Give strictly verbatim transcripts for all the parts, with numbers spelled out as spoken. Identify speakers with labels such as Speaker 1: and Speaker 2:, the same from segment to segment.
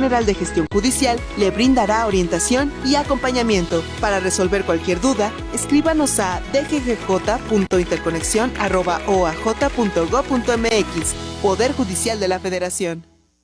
Speaker 1: General de Gestión Judicial le brindará orientación y acompañamiento. Para resolver cualquier duda, escríbanos a d g g j punto interconexión arroba o a j punto gob punto m x. Poder Judicial de la Federación.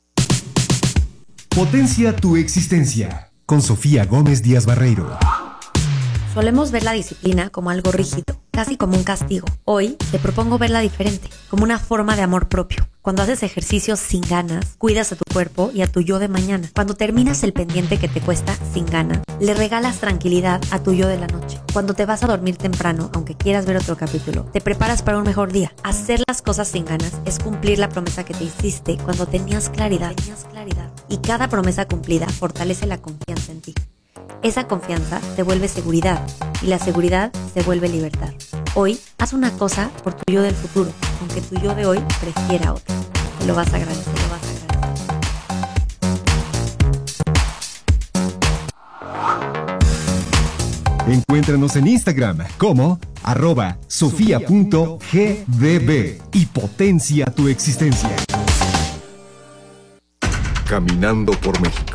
Speaker 2: Potencia tu existencia. Con Sofía Gómez Díaz Barreiro.
Speaker 3: Solemos ver la disciplina como algo rígido, casi como un castigo. Hoy te propongo verla diferente, como una forma de amor propio. Cuando haces ejercicio sin ganas, cuidas a tu cuerpo y a tu yo de mañana. Cuando terminas el pendiente que te cuesta sin ganas, le regalas tranquilidad a tu yo de la noche. Cuando te vas a dormir temprano, aunque quieras ver otro capítulo, te preparas para un mejor día. Hacer las cosas sin ganas es cumplir la promesa que te hiciste cuando tenías claridad. Tenías claridad. Y cada promesa cumplida fortalece la confianza en ti. Esa confianza te vuelve seguridad y la seguridad se vuelve libertad. Hoy, haz una cosa por tu yo del futuro, aunque tu yo de hoy prefiera otra. Te lo vas a agradecer, te lo vas
Speaker 2: a agradecer. Encuéntranos en Instagram como arroba sofía punto g d b y potencia tu existencia.
Speaker 4: Caminando por México.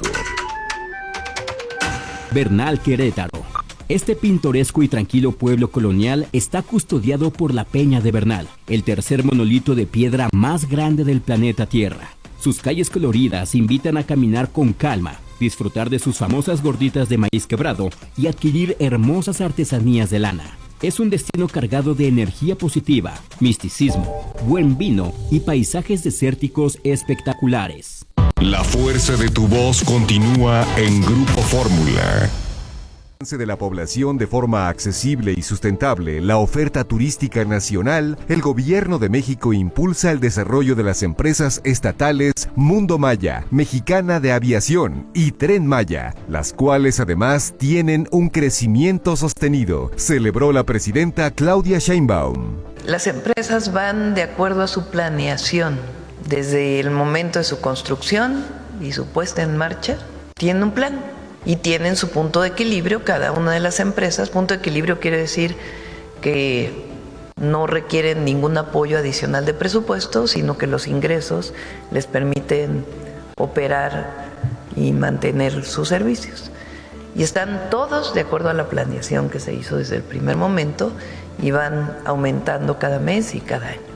Speaker 5: Bernal, Querétaro. Este pintoresco y tranquilo pueblo colonial está custodiado por la Peña de Bernal, el tercer monolito de piedra más grande del planeta Tierra. Sus calles coloridas invitan a caminar con calma, disfrutar de sus famosas gorditas de maíz quebrado y adquirir hermosas artesanías de lana. Es un destino cargado de energía positiva, misticismo, buen vino y paisajes desérticos espectaculares.
Speaker 4: La fuerza de tu voz continúa en Grupo Fórmula.
Speaker 2: De la población de forma accesible y sustentable, la oferta turística nacional, el Gobierno de México impulsa el desarrollo de las empresas estatales Mundo Maya, Mexicana de Aviación y Tren Maya, las cuales además tienen un crecimiento sostenido, celebró la presidenta Claudia Sheinbaum.
Speaker 6: Las empresas van de acuerdo a su planeación, desde el momento de su construcción y su puesta en marcha, tienen un plan. Y tienen su punto de equilibrio, cada una de las empresas. Punto de equilibrio quiere decir que no requieren ningún apoyo adicional de presupuesto, sino que los ingresos les permiten operar y mantener sus servicios. Y están todos de acuerdo a la planeación que se hizo desde el primer momento y van aumentando cada mes y cada año.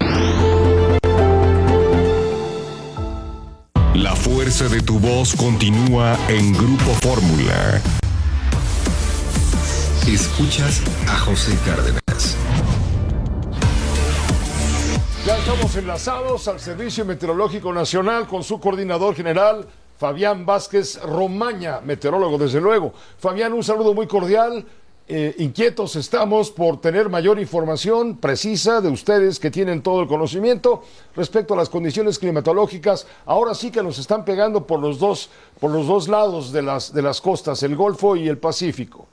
Speaker 4: La fuerza de tu voz continúa en Grupo Fórmula. Escuchas a José Cárdenas.
Speaker 7: Ya estamos enlazados al Servicio Meteorológico Nacional con su coordinador general, Fabián Vázquez Romaña, meteorólogo desde luego. Fabián, un saludo muy cordial. Eh, inquietos estamos por tener mayor información precisa de ustedes que tienen todo el conocimiento respecto a las condiciones climatológicas. Ahora sí que nos están pegando por los dos, por los dos lados de las, de las costas, el Golfo y el Pacífico.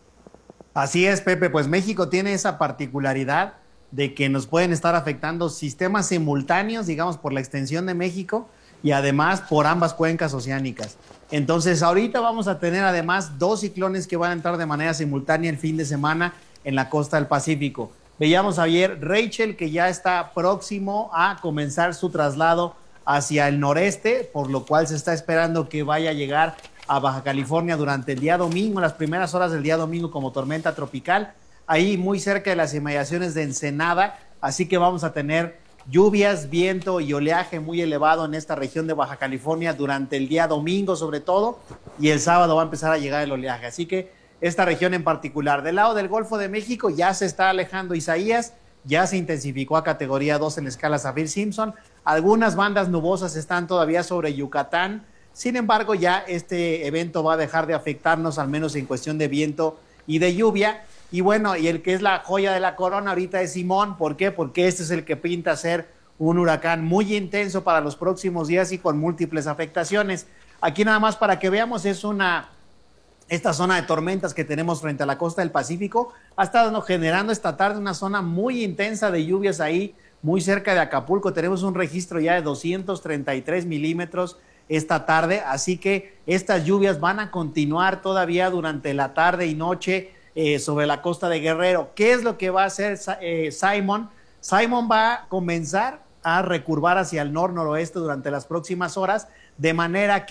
Speaker 8: Así es, Pepe, pues México tiene esa particularidad de que nos pueden estar afectando sistemas simultáneos, digamos, por la extensión de México y además por ambas cuencas oceánicas. Entonces, ahorita vamos a tener además dos ciclones que van a entrar de manera simultánea el fin de semana en la costa del Pacífico. Veíamos ayer Rachel, que ya está próximo a comenzar su traslado hacia el noreste, por lo cual se está esperando que vaya a llegar a Baja California durante el día domingo, las primeras horas del día domingo como tormenta tropical, ahí muy cerca de las inmediaciones de Ensenada, así que vamos a tener lluvias, viento y oleaje muy elevado en esta región de Baja California durante el día domingo sobre todo, y el sábado va a empezar a llegar el oleaje. Así que esta región en particular. Del lado del Golfo de México ya se está alejando Isaías, ya se intensificó a categoría dos en escala Saffir-Simpson. Algunas bandas nubosas están todavía sobre Yucatán. Sin embargo, ya este evento va a dejar de afectarnos, al menos en cuestión de viento y de lluvia. Y bueno, y el que es la joya de la corona ahorita es Simón. ¿Por qué? Porque este es el que pinta ser un huracán muy intenso para los próximos días y con múltiples afectaciones. Aquí nada más para que veamos, es una, esta zona de tormentas que tenemos frente a la costa del Pacífico, ha estado generando esta tarde una zona muy intensa de lluvias ahí, muy cerca de Acapulco. Tenemos un registro ya de doscientos treinta y tres milímetros esta tarde, así que estas lluvias van a continuar todavía durante la tarde y noche eh, sobre la costa de Guerrero. ¿Qué es lo que va a hacer eh, Simon? Simon va a comenzar a recurvar hacia el nor-noroeste durante las próximas horas, de manera que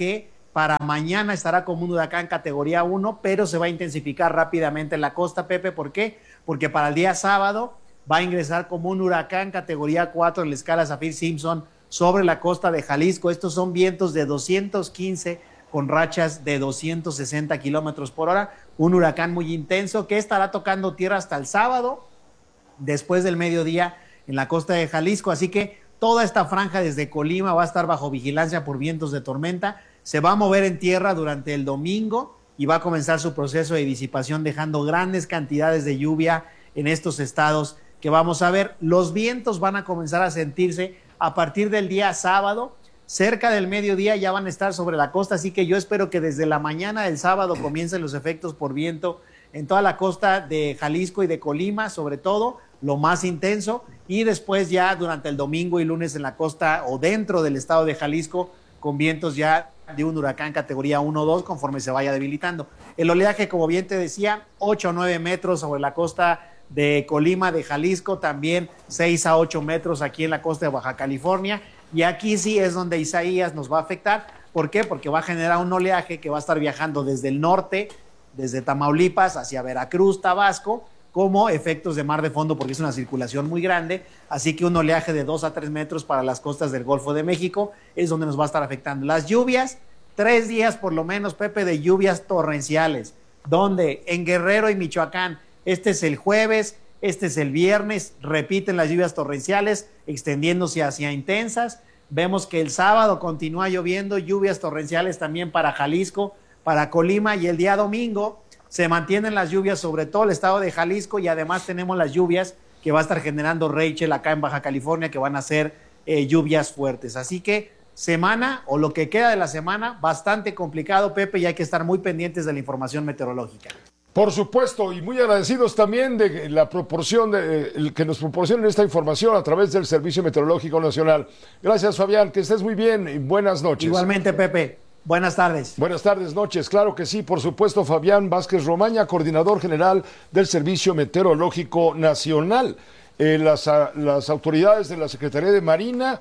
Speaker 8: para mañana estará como un huracán categoría uno, pero se va a intensificar rápidamente en la costa, Pepe. ¿Por qué? Porque para el día sábado va a ingresar como un huracán categoría cuatro en la escala Saffir-Simpson sobre la costa de Jalisco. Estos son vientos de doscientos quince con rachas de doscientos sesenta kilómetros por hora. Un huracán muy intenso que estará tocando tierra hasta el sábado, después del mediodía en la costa de Jalisco. Así que toda esta franja desde Colima va a estar bajo vigilancia por vientos de tormenta. Se va a mover en tierra durante el domingo y va a comenzar su proceso de disipación, dejando grandes cantidades de lluvia en estos estados que vamos a ver. Los vientos van a comenzar a sentirse a partir del día sábado. Cerca del mediodía ya van a estar sobre la costa, así que yo espero que desde la mañana del sábado comiencen los efectos por viento en toda la costa de Jalisco y de Colima, sobre todo, lo más intenso, y después ya durante el domingo y lunes en la costa o dentro del estado de Jalisco, con vientos ya de un huracán categoría uno o dos conforme se vaya debilitando. El oleaje, como bien te decía, ocho o nueve metros sobre la costa de Colima, de Jalisco, también seis a ocho metros aquí en la costa de Baja California, y aquí sí es donde Isaías nos va a afectar. ¿Por qué? Porque va a generar un oleaje que va a estar viajando desde el norte, desde Tamaulipas hacia Veracruz, Tabasco, como efectos de mar de fondo, porque es una circulación muy grande, así que un oleaje de dos a tres metros para las costas del Golfo de México es donde nos va a estar afectando. Las lluvias, tres días por lo menos, Pepe, de lluvias torrenciales, donde en Guerrero y Michoacán, este es el jueves, este es el viernes, repiten las lluvias torrenciales, extendiéndose hacia intensas. Vemos que el sábado continúa lloviendo, lluvias torrenciales también para Jalisco, para Colima, y el día domingo se mantienen las lluvias sobre todo el estado de Jalisco, y además tenemos las lluvias que va a estar generando Rachel acá en Baja California, que van a ser eh, lluvias fuertes. Así que semana, o lo que queda de la semana, bastante complicado, Pepe, y hay que estar muy pendientes de la información meteorológica.
Speaker 7: Por supuesto, y muy agradecidos también de la proporción de, el que nos proporcionen esta información a través del Servicio Meteorológico Nacional. Gracias, Fabián, que estés muy bien y buenas noches.
Speaker 8: Igualmente, Pepe. Buenas tardes.
Speaker 7: Buenas tardes, noches. Claro que sí, por supuesto, Fabián Vázquez Romaña, coordinador general del Servicio Meteorológico Nacional. Eh, las, a, las autoridades de la Secretaría de Marina,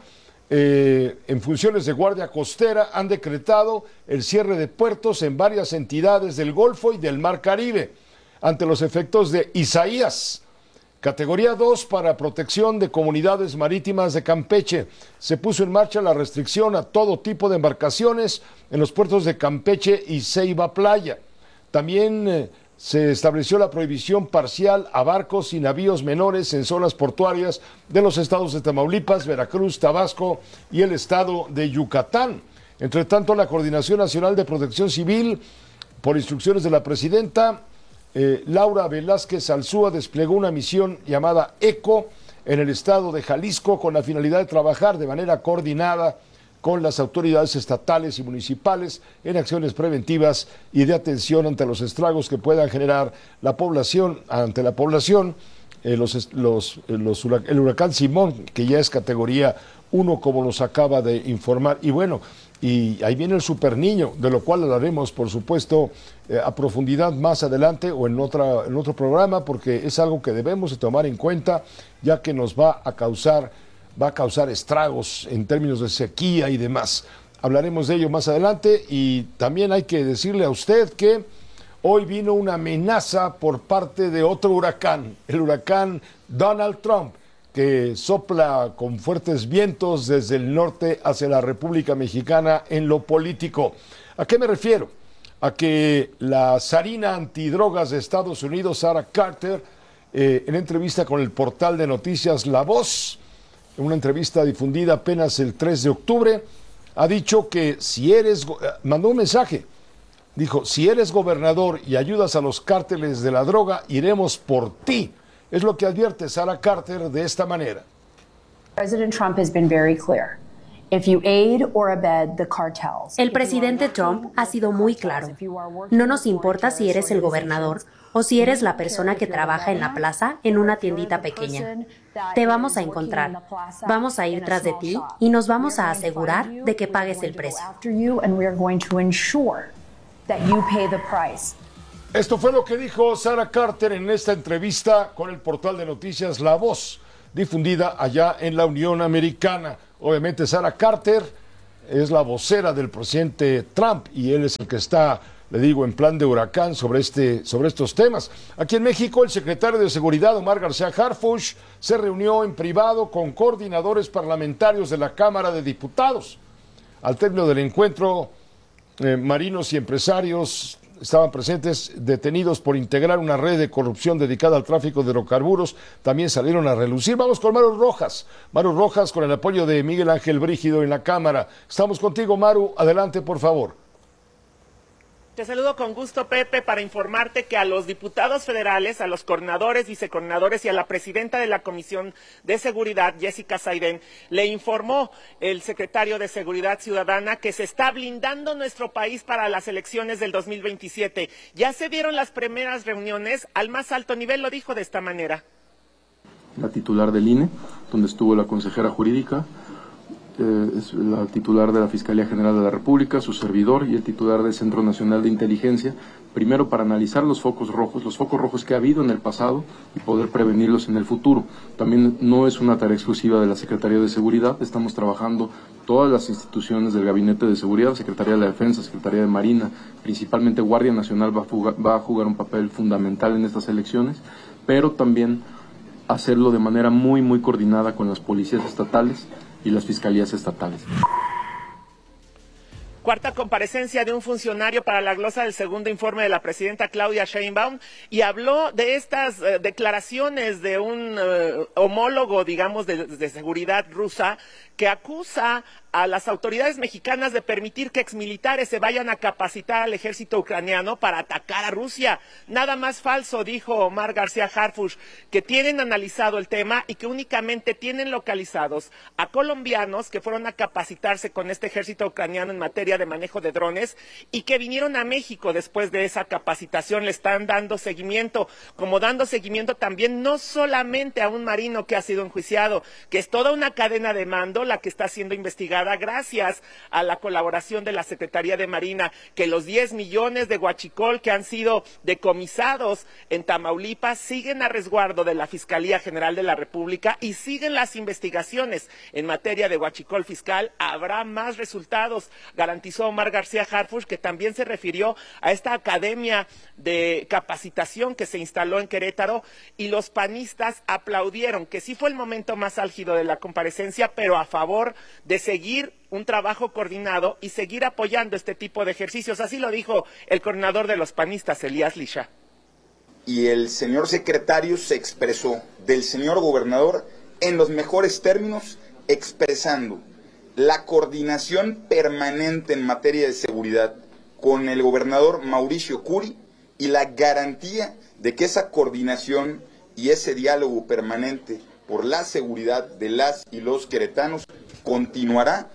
Speaker 7: eh, en funciones de guardia costera, han decretado el cierre de puertos en varias entidades del Golfo y del Mar Caribe, ante los efectos de Isaías. Categoría dos para protección de comunidades marítimas de Campeche. Se puso en marcha la restricción a todo tipo de embarcaciones en los puertos de Campeche y Ceiba Playa. También eh, se estableció la prohibición parcial a barcos y navíos menores en zonas portuarias de los estados de Tamaulipas, Veracruz, Tabasco y el estado de Yucatán. Entre tanto, la Coordinación Nacional de Protección Civil, por instrucciones de la presidenta, Eh, Laura Velázquez Alzúa, desplegó una misión llamada ECO en el estado de Jalisco con la finalidad de trabajar de manera coordinada con las autoridades estatales y municipales en acciones preventivas y de atención ante los estragos que puedan generar la población, ante la población, eh, los, los, los, el huracán Simón, que ya es categoría uno, como nos acaba de informar. Y bueno, y ahí viene el Super Niño, de lo cual hablaremos, por supuesto, eh, a profundidad más adelante o en, otra, en otro programa, porque es algo que debemos de tomar en cuenta, ya que nos va a causar, va a causar estragos en términos de sequía y demás. Hablaremos de ello más adelante, y también hay que decirle a usted que hoy vino una amenaza por parte de otro huracán, el huracán Donald Trump, que sopla con fuertes vientos desde el norte hacia la República Mexicana en lo político. ¿A qué me refiero? A que la zarina antidrogas de Estados Unidos, Sarah Carter, eh, en entrevista con el portal de noticias La Voz, en una entrevista difundida apenas el tres de octubre, ha dicho que si eres, mandó un mensaje, dijo, si eres gobernador y ayudas a los cárteles de la droga, iremos por ti. Es lo que advierte Sarah Carter de esta manera.
Speaker 9: President Trump has been very clear. If you aid or abet the cartels.
Speaker 10: El presidente Trump ha sido muy claro. No nos importa si eres el gobernador o si eres la persona que trabaja en la plaza en una tiendita pequeña. Te vamos a encontrar. Vamos a ir tras de ti y nos vamos a asegurar de que pagues el precio.
Speaker 7: Esto fue lo que dijo Sarah Carter en esta entrevista con el portal de noticias La Voz, difundida allá en la Unión Americana. Obviamente Sarah Carter es la vocera del presidente Trump y él es el que está, le digo, en plan de huracán sobre, este, sobre estos temas. Aquí en México, el secretario de Seguridad, Omar García Harfuch, se reunió en privado con coordinadores parlamentarios de la Cámara de Diputados. Al término del encuentro, eh, marinos y empresarios estaban presentes detenidos por integrar una red de corrupción dedicada al tráfico de hidrocarburos. También salieron a relucir. Vamos con Maru Rojas. Maru Rojas, con el apoyo de Miguel Ángel Brígido en la Cámara. Estamos contigo, Maru. Adelante, por favor.
Speaker 11: Te saludo con gusto, Pepe, para informarte que a los diputados federales, a los coordinadores, vicecoordinadores y a la presidenta de la Comisión de Seguridad, Jessica Saiden, le informó el secretario de Seguridad Ciudadana que se está blindando nuestro país para las elecciones del dos mil veintisiete. Ya se dieron las primeras reuniones al más alto nivel, lo dijo de esta manera.
Speaker 12: La titular del I N E, donde estuvo la consejera jurídica, Eh, es la titular de la Fiscalía General de la República, su servidor y el titular del Centro Nacional de Inteligencia, primero para analizar los focos rojos, los focos rojos que ha habido en el pasado y poder prevenirlos en el futuro. También no es una tarea exclusiva de la Secretaría de Seguridad, estamos trabajando todas las instituciones del Gabinete de Seguridad, Secretaría de la Defensa, Secretaría de Marina, principalmente Guardia Nacional va a jugar, va a jugar un papel fundamental en estas elecciones, pero también hacerlo de manera muy, muy coordinada con las policías estatales y las fiscalías estatales.
Speaker 11: Cuarta comparecencia de un funcionario para la glosa del segundo informe de la presidenta Claudia Sheinbaum y habló de estas eh, declaraciones de un eh, homólogo, digamos, de, de seguridad rusa que acusa a las autoridades mexicanas de permitir que exmilitares se vayan a capacitar al ejército ucraniano para atacar a Rusia. Nada más falso, dijo Omar García Harfuch, que tienen analizado el tema y que únicamente tienen localizados a colombianos que fueron a capacitarse con este ejército ucraniano en materia de manejo de drones y que vinieron a México después de esa capacitación. Le están dando seguimiento, como dando seguimiento también no solamente a un marino que ha sido enjuiciado, que es toda una cadena de mando la que está siendo investigada gracias a la colaboración de la Secretaría de Marina, que los diez millones de huachicol que han sido decomisados en Tamaulipas siguen a resguardo de la Fiscalía General de la República y siguen las investigaciones en materia de huachicol fiscal. Habrá más resultados, garantizó Omar García Harfuch, que también se refirió a esta academia de capacitación que se instaló en Querétaro, y los panistas aplaudieron, que sí fue el momento más álgido de la comparecencia, pero a favor de seguir un trabajo coordinado y seguir apoyando este tipo de ejercicios. Así lo dijo el coordinador de los panistas, Elías Lisha.
Speaker 13: Y el señor secretario se expresó del señor gobernador en los mejores términos, expresando la coordinación permanente en materia de seguridad con el gobernador Mauricio Curi y la garantía de que esa coordinación y ese diálogo permanente por la seguridad de las y los queretanos continuará.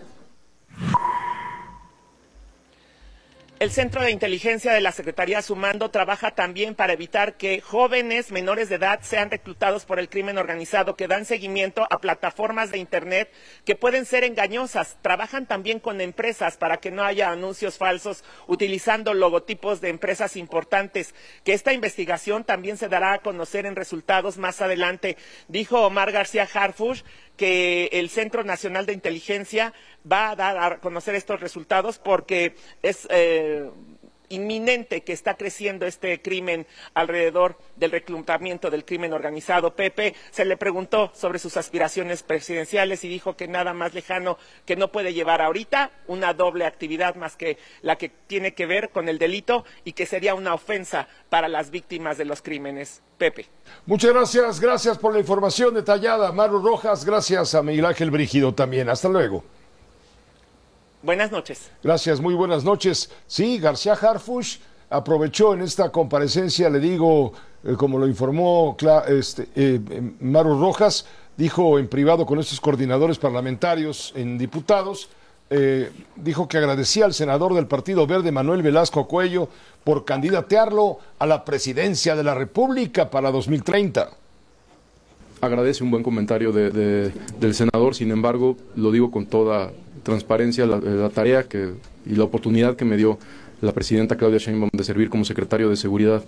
Speaker 11: El Centro de Inteligencia de la Secretaría Sumando trabaja también para evitar que jóvenes menores de edad sean reclutados por el crimen organizado, que dan seguimiento a plataformas de internet que pueden ser engañosas. Trabajan también con empresas para que no haya anuncios falsos utilizando logotipos de empresas importantes, que esta investigación también se dará a conocer en resultados más adelante. Dijo Omar García Harfuch que el Centro Nacional de Inteligencia va a dar a conocer estos resultados porque es eh, inminente que está creciendo este crimen alrededor del reclutamiento del crimen organizado. Pepe, se le preguntó sobre sus aspiraciones presidenciales y dijo que nada más lejano, que no puede llevar ahorita una doble actividad más que la que tiene que ver con el delito y que sería una ofensa para las víctimas de los crímenes. Pepe.
Speaker 7: Muchas gracias, gracias por la información detallada, Maru Rojas. Gracias a Miguel Ángel Brígido también. Hasta luego.
Speaker 11: Buenas noches.
Speaker 7: Gracias, muy buenas noches. Sí, García Harfuch aprovechó en esta comparecencia, le digo, eh, como lo informó este, eh, Maru Rojas, dijo en privado con estos coordinadores parlamentarios en diputados, eh, dijo que agradecía al senador del Partido Verde, Manuel Velasco Cuello, por candidatearlo a la presidencia de la República para dos mil treinta.
Speaker 12: Agradece un buen comentario de, de, del senador, sin embargo, lo digo con toda transparencia, la, la tarea que, y la oportunidad que me dio la presidenta Claudia Sheinbaum de servir como secretario de Seguridad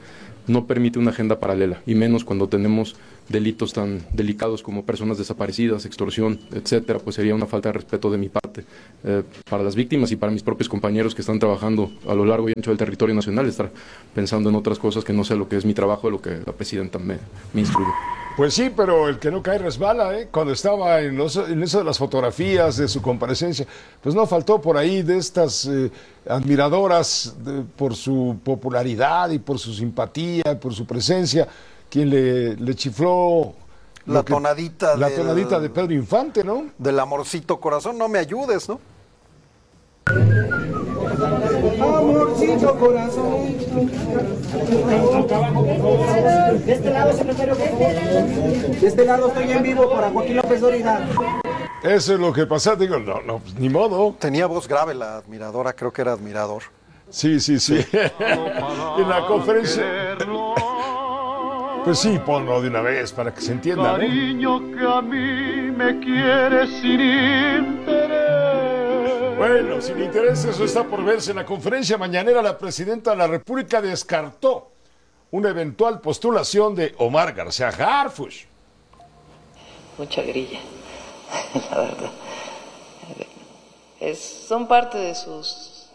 Speaker 12: no permite una agenda paralela, y menos cuando tenemos delitos tan delicados como personas desaparecidas, extorsión, etcétera. Pues sería una falta de respeto de mi parte eh, para las víctimas y para mis propios compañeros que están trabajando a lo largo y ancho del territorio nacional, estar pensando en otras cosas que no sé lo que es mi trabajo, lo que la presidenta me, me instruye.
Speaker 7: Pues sí, pero el que no cae resbala, ¿eh? Cuando estaba en, los, en eso de las fotografías de su comparecencia, pues no faltó por ahí de estas eh, admiradoras de, por su popularidad y por su simpatía, por su presencia, quien le, le chifló
Speaker 14: la
Speaker 7: que,
Speaker 14: tonadita
Speaker 7: la
Speaker 14: del,
Speaker 7: tonadita de Pedro Infante, ¿no?
Speaker 14: Del amorcito corazón, no me ayudes, ¿no?
Speaker 15: Amorcito corazón. De este lado, secretario, por favor. De este lado estoy en vivo para Joaquín López Dóriga.
Speaker 7: Eso es lo que pasa, digo, no, no, pues, ni modo.
Speaker 14: Tenía voz grave la admiradora, creo que era admirador.
Speaker 7: Sí, sí, sí. En la conferencia. Pues sí, ponlo de una vez para que se entienda, ¿no?
Speaker 15: Cariño que a mí me quiere sin interés.
Speaker 7: Bueno, sin interés, eso está por verse. En la conferencia mañanera, la presidenta de la República descartó una eventual postulación de Omar García Harfuch.
Speaker 6: Mucha grilla, la verdad. Es, son parte de sus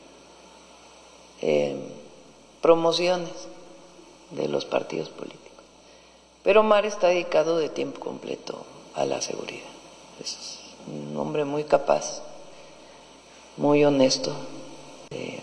Speaker 6: eh, promociones de los partidos políticos. Pero Omar está dedicado de tiempo completo a la seguridad. Es un hombre muy capaz, muy honesto, eh,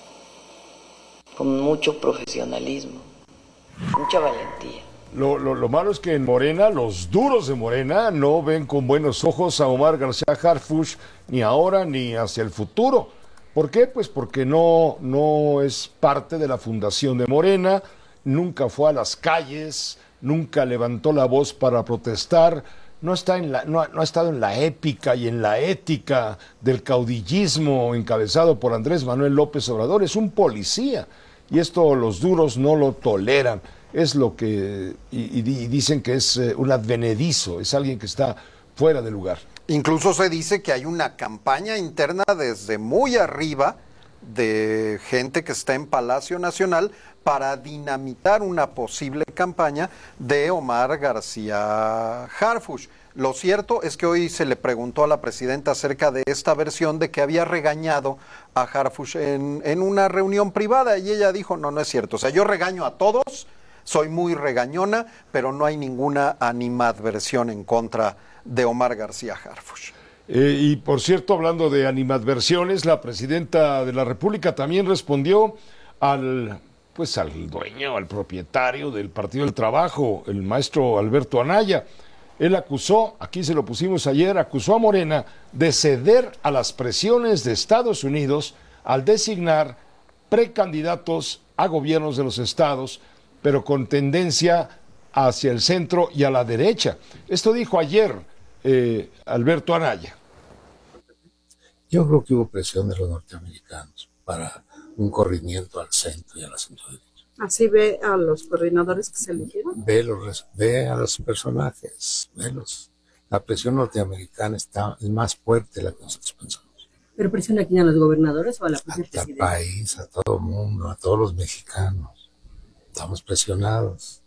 Speaker 6: con mucho profesionalismo, mucha valentía.
Speaker 7: Lo, lo, lo malo es que en Morena, los duros de Morena, no ven con buenos ojos a Omar García Harfuch ni ahora ni hacia el futuro. ¿Por qué? Pues porque no, no es parte de la fundación de Morena, nunca fue a las calles, nunca levantó la voz para protestar, no, está en la, no, no ha estado en la épica y en la ética del caudillismo encabezado por Andrés Manuel López Obrador, es un policía y esto los duros no lo toleran, es lo que, y, y dicen que es un advenedizo, es alguien que está fuera de lugar.
Speaker 14: Incluso se dice que hay una campaña interna desde muy arriba de gente que está en Palacio Nacional para dinamitar una posible campaña de Omar García Harfuch. Lo cierto es que hoy se le preguntó a la presidenta acerca de esta versión de que había regañado a Harfuch en, en una reunión privada y ella dijo, no, no es cierto. O sea, yo regaño a todos, soy muy regañona, pero no hay ninguna animadversión en contra de Omar García Harfuch.
Speaker 7: Eh, y por cierto, hablando de animadversiones, la presidenta de la República también respondió al, pues al dueño, al propietario del Partido del Trabajo, el maestro Alberto Anaya. Él acusó, aquí se lo pusimos ayer, acusó a Morena de ceder a las presiones de Estados Unidos al designar precandidatos a gobiernos de los estados, pero con tendencia hacia el centro y a la derecha. Esto dijo ayer eh, Alberto Anaya.
Speaker 16: Yo creo que hubo presión de los norteamericanos para un corrimiento al centro y a la centro derecha.
Speaker 17: ¿Así ve a los coordinadores que se eligieron?
Speaker 16: Ve, los, ve a los personajes, velos. La presión norteamericana está es más fuerte de la que nosotros pensamos.
Speaker 17: ¿Pero presiona aquí a los gobernadores o a la
Speaker 16: presidenta? Al país, a todo el mundo, a todos los mexicanos. Estamos presionados.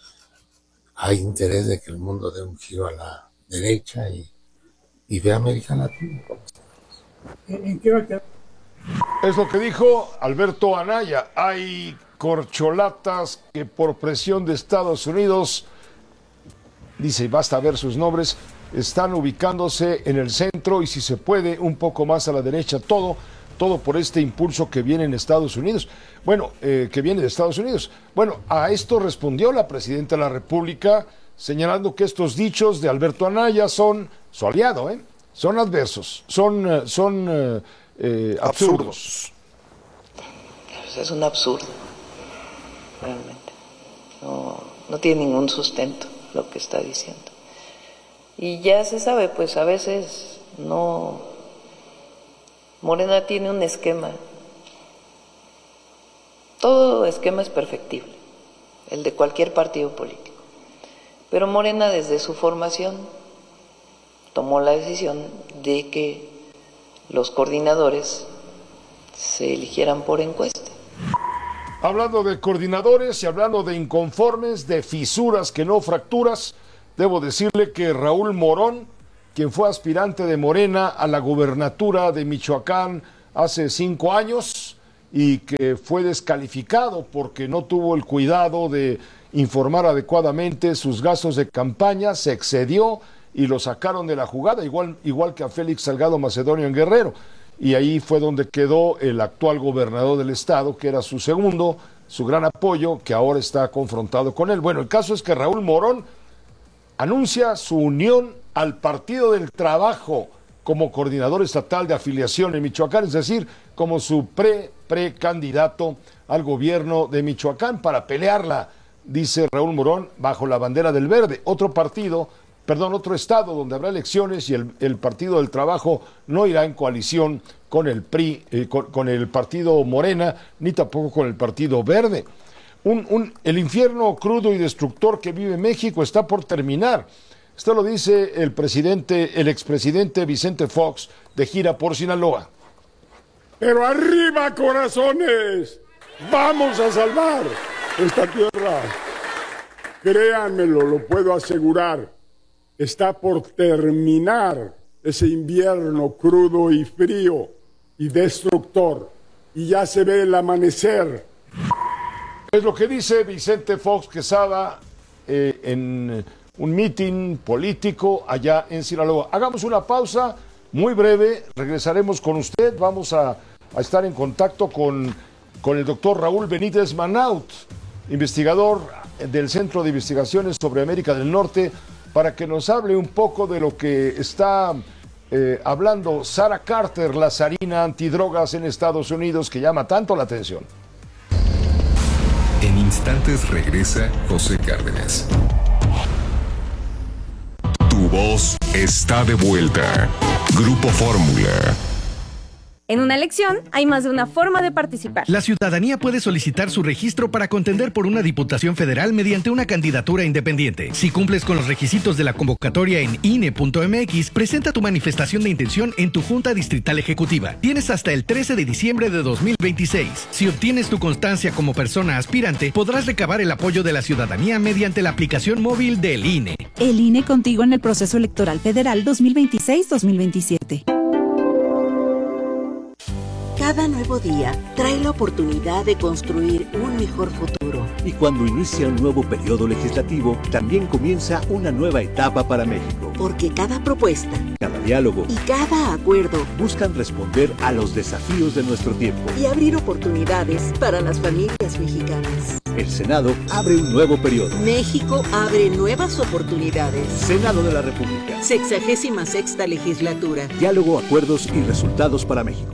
Speaker 16: Hay interés de que el mundo dé un giro a la derecha y, y ve a América Latina.
Speaker 7: ¿En qué va a quedar? Es lo que dijo Alberto Anaya. Hay corcholatas que por presión de Estados Unidos, dice, y basta ver sus nombres, están ubicándose en el centro y si se puede un poco más a la derecha, todo, todo por este impulso que viene en Estados Unidos. Bueno, eh, que viene de Estados Unidos. Bueno, a esto respondió la presidenta de la República señalando que estos dichos de Alberto Anaya son su aliado, ¿eh? Son adversos, son, son eh, eh, absurdos.
Speaker 6: Pues es un absurdo, realmente. No, no tiene ningún sustento lo que está diciendo. Y ya se sabe, pues a veces no... Morena tiene un esquema. Todo esquema es perfectible, el de cualquier partido político. Pero Morena desde su formación tomó la decisión de que los coordinadores se eligieran por encuesta.
Speaker 7: Hablando de coordinadores y hablando de inconformes, de fisuras que no fracturas, debo decirle que Raúl Morón, quien fue aspirante de Morena a la gubernatura de Michoacán hace cinco años y que fue descalificado porque no tuvo el cuidado de informar adecuadamente sus gastos de campaña, se excedió y lo sacaron de la jugada, igual, igual que a Félix Salgado Macedonio en Guerrero. Y ahí fue donde quedó el actual gobernador del estado, que era su segundo, su gran apoyo, que ahora está confrontado con él. Bueno, el caso es que Raúl Morón anuncia su unión al Partido del Trabajo como coordinador estatal de afiliación en Michoacán, es decir, como su pre-precandidato al gobierno de Michoacán para pelearla, dice Raúl Morón, bajo la bandera del Verde. Otro partido, perdón, otro estado donde habrá elecciones y el, el Partido del Trabajo no irá en coalición con el P R I, eh, con, con el Partido Morena, ni tampoco con el Partido Verde. Un, un, el infierno crudo y destructor que vive México está por terminar. Esto lo dice el presidente, el expresidente Vicente Fox, de gira por Sinaloa.
Speaker 18: Pero arriba, corazones, vamos a salvar esta tierra. Créanmelo, lo puedo asegurar. Está por terminar ese invierno crudo y frío y destructor. Y ya se ve el amanecer.
Speaker 7: Es lo que dice Vicente Fox Quesada eh, en un mitin político allá en Sinaloa. Hagamos una pausa muy breve, regresaremos con usted. Vamos a, a estar en contacto con, con el doctor Raúl Benítez Manaut, investigador del Centro de Investigaciones sobre América del Norte, para que nos hable un poco de lo que está eh, hablando Sarah Carter, la zarina antidrogas en Estados Unidos, que llama tanto la atención.
Speaker 4: En instantes regresa José Cárdenas. Tu voz está de vuelta. Grupo Fórmula.
Speaker 19: En una elección hay más de una forma de participar.
Speaker 20: La ciudadanía puede solicitar su registro para contender por una diputación federal mediante una candidatura independiente. Si cumples con los requisitos de la convocatoria en I N E punto M X, presenta tu manifestación de intención en tu Junta Distrital Ejecutiva. Tienes hasta el trece de diciembre de dos mil veintiséis. Si obtienes tu constancia como persona aspirante, podrás recabar el apoyo de la ciudadanía mediante la aplicación móvil del I N E.
Speaker 21: El I N E contigo en el proceso electoral federal dos mil veintiséis dos mil veintisiete.
Speaker 22: Cada nuevo día trae la oportunidad de construir un mejor futuro.
Speaker 23: Y cuando inicia un nuevo periodo legislativo, también comienza una nueva etapa para México.
Speaker 22: Porque cada propuesta,
Speaker 23: cada diálogo
Speaker 22: y cada acuerdo
Speaker 23: buscan responder a los desafíos de nuestro tiempo
Speaker 22: y abrir oportunidades para las familias mexicanas.
Speaker 23: El Senado abre un nuevo periodo.
Speaker 22: México abre nuevas oportunidades.
Speaker 23: Senado de la República.
Speaker 22: Sexagésima sexta legislatura.
Speaker 23: Diálogo, acuerdos y resultados para México.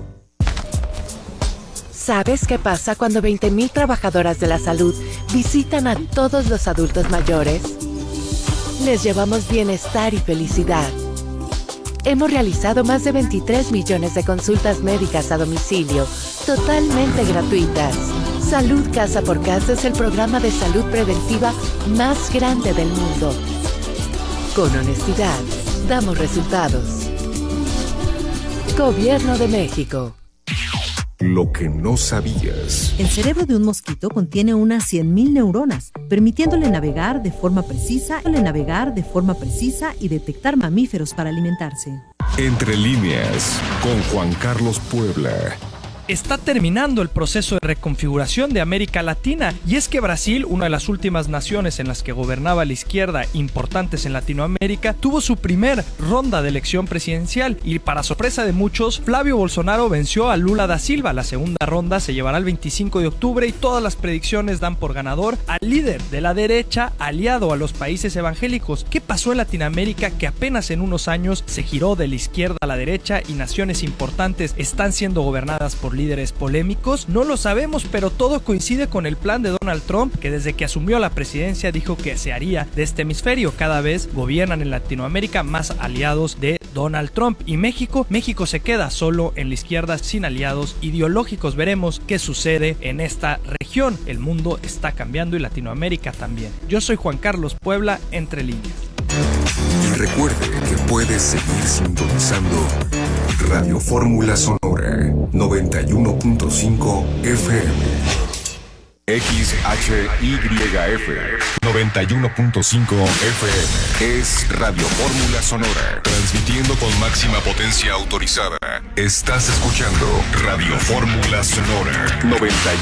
Speaker 24: ¿Sabes qué pasa cuando veinte mil trabajadoras de la salud visitan a todos los adultos mayores? Les llevamos bienestar y felicidad. Hemos realizado más de veintitrés millones de consultas médicas a domicilio, totalmente gratuitas. Salud Casa por Casa es el programa de salud preventiva más grande del mundo. Con honestidad, damos resultados. Gobierno de México.
Speaker 4: Lo que no sabías.
Speaker 25: El cerebro de un mosquito contiene unas cien mil neuronas, permitiéndole navegar de forma precisa, navegar de forma precisa y detectar mamíferos para alimentarse.
Speaker 4: Entre líneas, con Juan Carlos Puebla.
Speaker 26: Está terminando el proceso de reconfiguración de América Latina, y es que Brasil, una de las últimas naciones en las que gobernaba la izquierda importantes en Latinoamérica, tuvo su primer ronda de elección presidencial y, para sorpresa de muchos, Flavio Bolsonaro venció a Lula da Silva. La segunda ronda se llevará el veinticinco de octubre y todas las predicciones dan por ganador al líder de la derecha aliado a los países evangélicos. ¿Qué pasó en Latinoamérica que apenas en unos años se giró de la izquierda a la derecha y naciones importantes están siendo gobernadas por líderes polémicos? No lo sabemos, pero todo coincide con el plan de Donald Trump, que desde que asumió la presidencia dijo que se haría de este hemisferio. Cada vez gobiernan en Latinoamérica más aliados de Donald Trump, y México, México se queda solo en la izquierda sin aliados ideológicos. Veremos qué sucede en esta región. El mundo está cambiando y Latinoamérica también. Yo soy Juan Carlos Puebla, Entre Líneas.
Speaker 4: Y recuerde que puedes seguir sintonizando Radio Fórmula Sonora noventa y uno punto cinco F M. X H Y F noventa y uno punto cinco F M es Radio Fórmula Sonora, transmitiendo con máxima potencia autorizada. Estás escuchando Radio Fórmula Sonora noventa